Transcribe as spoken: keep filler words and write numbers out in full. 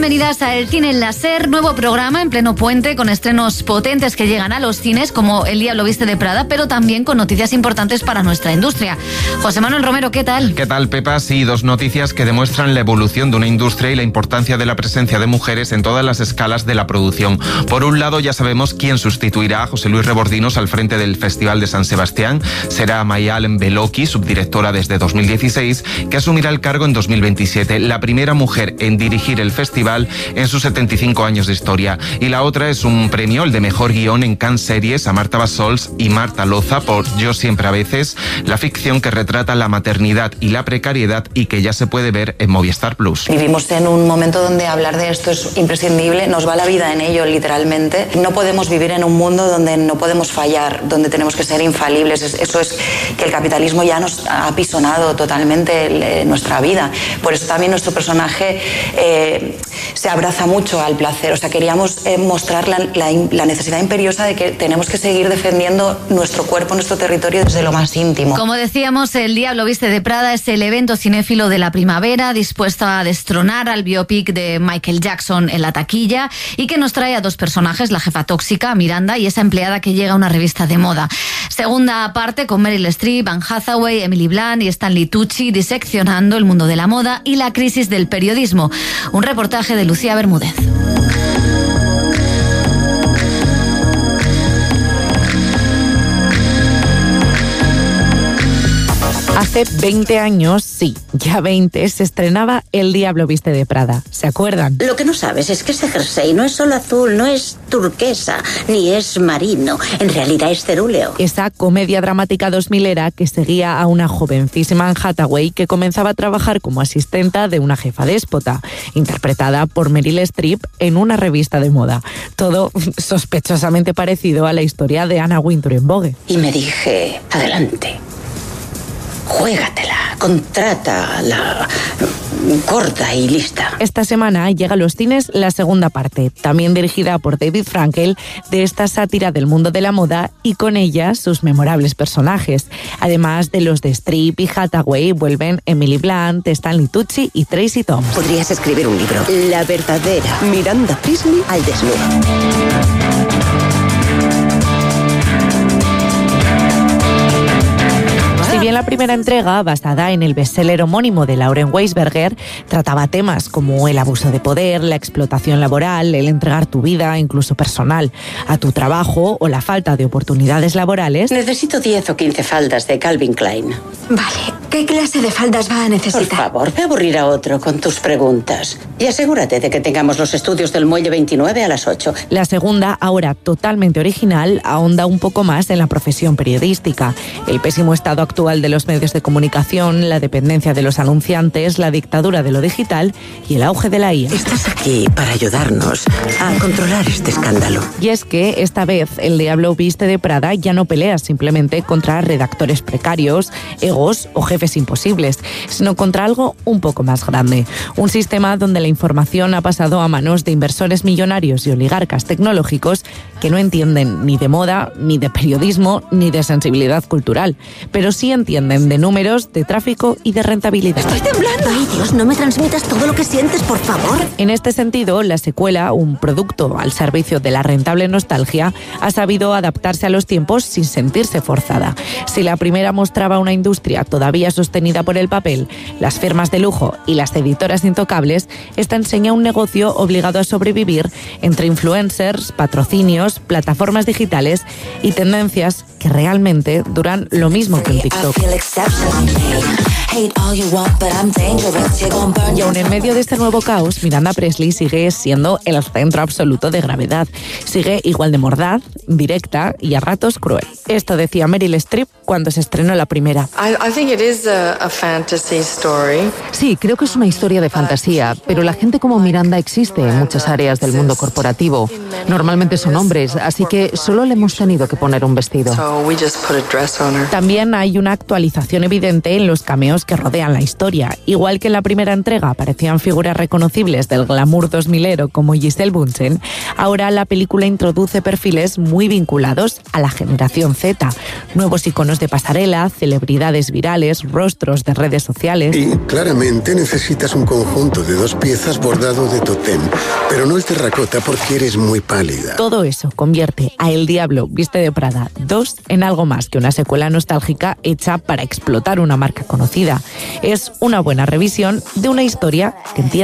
Bienvenidas a El Cine en la SER, nuevo programa en pleno puente con estrenos potentes que llegan a los cines como El Diablo viste de Prada, pero también con noticias importantes para nuestra industria. José Manuel Romero, ¿qué tal? ¿Qué tal, Pepa? Sí, dos noticias que demuestran la evolución de una industria y la importancia de la presencia de mujeres en todas las escalas de la producción. Por un lado, ya sabemos quién sustituirá a José Luis Rebordinos al frente del Festival de San Sebastián. Será Mayalen Beloki, subdirectora desde dos mil dieciséis, que asumirá el cargo en dos mil veintisiete. La primera mujer en dirigir el festival en sus setenta y cinco años de historia. Y la otra es un premio, el de mejor guión en Cannes Series, a Marta Bassols y Marta Loza por Yo siempre a veces, la ficción que retrata la maternidad y la precariedad y que ya se puede ver en Movistar Plus. Vivimos en un momento donde hablar de esto es imprescindible, nos va la vida en ello literalmente. No podemos vivir en un mundo donde no podemos fallar, donde tenemos que ser infalibles. Eso es que el capitalismo ya nos ha apisonado totalmente nuestra vida. Por eso también nuestro personaje eh, se abraza mucho al placer. O sea, queríamos eh, mostrar la, la, la necesidad imperiosa de que tenemos que seguir defendiendo nuestro cuerpo, nuestro territorio desde lo más íntimo. Como decíamos, El Diablo viste de Prada es el evento cinéfilo de la primavera, dispuesto a destronar al biopic de Michael Jackson en la taquilla y que nos trae a dos personajes, la jefa tóxica, Miranda, y esa empleada que llega a una revista de moda. Segunda parte con Meryl Streep, Anne Hathaway, Emily Blunt y Stanley Tucci diseccionando el mundo de la moda y la crisis del periodismo. Un reportaje de Lucía Bermúdez. Hace veinte años, sí, ya veinte, se estrenaba El Diablo viste de Prada. ¿Se acuerdan? Lo que no sabes es que ese jersey no es solo azul, no es turquesa, ni es marino. En realidad es cerúleo. Esa comedia dramática dos milera que seguía a una jovencísima Anne Hathaway que comenzaba a trabajar como asistenta de una jefa déspota, interpretada por Meryl Streep en una revista de moda. Todo sospechosamente parecido a la historia de Anna Wintour en Vogue. Y me dije, adelante. Juégatela, contrátala, corta y lista. Esta semana llega a los cines la segunda parte, también dirigida por David Frankel, de esta sátira del mundo de la moda y con ella sus memorables personajes. Además de los de Streep y Hathaway, vuelven Emily Blunt, Stanley Tucci y Tracy Thoms. Podrías escribir un libro. La verdadera Miranda Priestly al desnudo. Si bien la primera entrega, basada en el bestseller homónimo de Lauren Weisberger, trataba temas como el abuso de poder, la explotación laboral, el entregar tu vida, incluso personal, a tu trabajo o la falta de oportunidades laborales... Necesito diez o quince faldas de Calvin Klein. Vale. ¿Qué clase de faldas va a necesitar? Por favor, ve a aburrir a otro con tus preguntas. Y asegúrate de que tengamos los estudios del Muelle veintinueve a las ocho. La segunda, ahora totalmente original, ahonda un poco más en la profesión periodística. El pésimo estado actual de los medios de comunicación, la dependencia de los anunciantes, la dictadura de lo digital y el auge de la I A. Estás aquí para ayudarnos a controlar este escándalo. Y es que esta vez El Diablo viste de Prada ya no pelea simplemente contra redactores precarios, egos o jefes imposibles, sino contra algo un poco más grande. Un sistema donde la información ha pasado a manos de inversores millonarios y oligarcas tecnológicos que no entienden ni de moda, ni de periodismo, ni de sensibilidad cultural, pero sí entienden de números, de tráfico y de rentabilidad. ¡Estoy temblando! Ay, Dios, no me transmitas todo lo que sientes, por favor. En este sentido, la secuela, un producto al servicio de la rentable nostalgia, ha sabido adaptarse a los tiempos sin sentirse forzada. Si la primera mostraba una industria todavía sostenida por el papel, las firmas de lujo y las editoras intocables, esta enseña un negocio obligado a sobrevivir entre influencers, patrocinios, plataformas digitales y tendencias que realmente duran lo mismo que en TikTok. Y aún en medio de este nuevo caos, Miranda Priestly sigue siendo el centro absoluto de gravedad. Sigue igual de mordaz, directa y a ratos cruel. Esto decía Meryl Streep cuando se estrenó la primera. Sí, creo que es una historia de fantasía, pero la gente como Miranda existe en muchas áreas del mundo corporativo. Normalmente son hombres, así que solo le hemos tenido que poner un vestido. También hay una actualización evidente en los cameos que rodean la historia. Igual que en la primera entrega aparecían figuras reconocibles del glamour dos milero como Gisele Bündchen, ahora la película introduce perfiles muy vinculados a la generación Z. Nuevos iconos de pasarela, celebridades virales, rostros de redes sociales. Y claramente necesitas un conjunto de dos piezas bordado de totén, pero no el terracota porque eres muy pálida. Todo eso convierte a El Diablo Viste de Prada dos en algo más que una secuela nostálgica hecha para explotar una marca conocida. Es una buena revisión de una historia que entiende